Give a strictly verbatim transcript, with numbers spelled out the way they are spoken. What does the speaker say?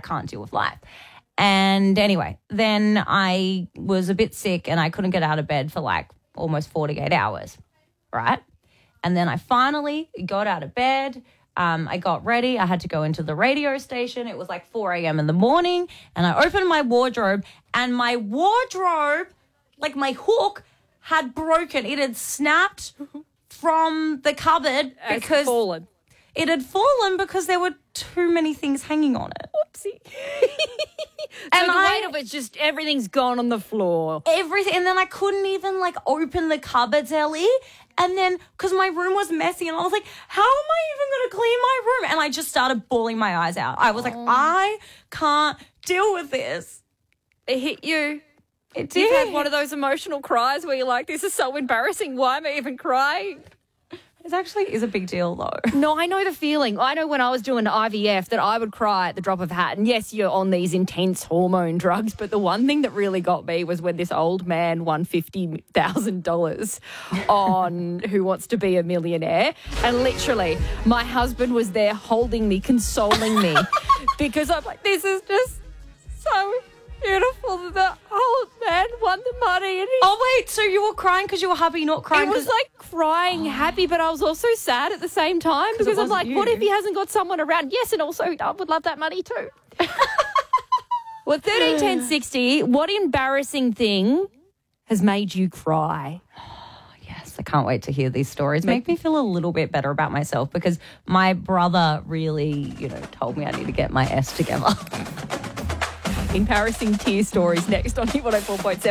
can't deal with life. And anyway, then I was a bit sick and I couldn't get out of bed for like almost forty-eight hours, right? And then I finally got out of bed. Um, I got ready. I had to go into the radio station. It was like four a.m. in the morning, and I opened my wardrobe, and my wardrobe, like my hook, had broken. It had snapped from the cupboard because It's fallen. It had fallen because there were too many things hanging on it. Whoopsie. And so the I- weight of it's just everything's gone on the floor. Everything, and then I couldn't even like open the cupboards, Ellie. And then, because my room was messy, and I was like, how am I even going to clean my room? And I just started bawling my eyes out. I was like, I can't deal with this. It hit you. It did. You've had one of those emotional cries where you're like, this is so embarrassing. Why am I even crying? It actually is a big deal, though. No, I know the feeling. I know when I was doing I V F that I would cry at the drop of a hat. And yes, you're on these intense hormone drugs, but the one thing that really got me was when this old man won fifty thousand dollars on Who Wants to Be a Millionaire. And literally, my husband was there holding me, consoling me, because I'm like, this is just so beautiful that the old man won the money. And he Oh, wait, so you were crying because you were happy, not crying it was 'cause- like crying happy, but I was also sad at the same time because it I'm like, wasn't what you. if he hasn't got someone around? Yes, and also I would love that money too. Well, thirteen ten sixty, what embarrassing thing has made you cry? Yes, I can't wait to hear these stories. Make me feel a little bit better about myself because my brother really, you know, told me I need to get my S together. Embarrassing tear stories next on Hit one oh four point seven.